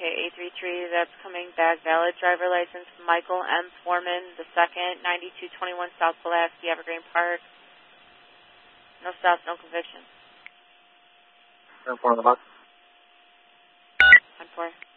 Okay, 833, that's coming back. Valid driver license, Michael M. Foreman, the second, 9221 South Pulaski, Evergreen Park. No stops, no convictions. 10-4 on the box. 10-4.